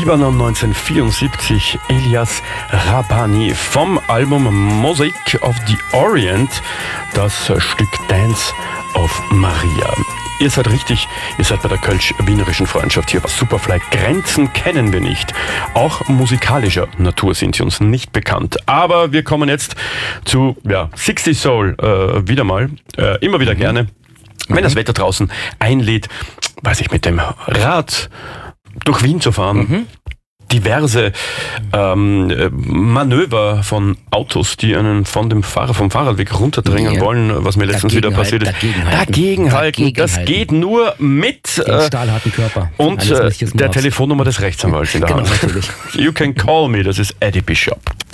Libanon 1974, Elias Rabani vom Album Mosaic of the Orient, das Stück Dance of Maria. Ihr seid richtig, ihr seid bei der Kölsch-Wienerischen Freundschaft hier bei Superfly. Grenzen kennen wir nicht. Auch musikalischer Natur sind sie uns nicht bekannt. Aber wir kommen jetzt zu 60 Soul wieder mal, immer wieder gerne. Wenn das Wetter draußen einlädt, mit dem Rad durch Wien zu fahren. Diverse Manöver von Autos, die einen vom Fahrradweg runterdrängen wollen, was mir letztens wieder passiert ist. Dagegenhalten. Das geht nur mit dem stahlharten Körper. Und der Telefonnummer des Rechtsanwalts in der Hand. Natürlich. You can call me, das ist Eddie Bishop.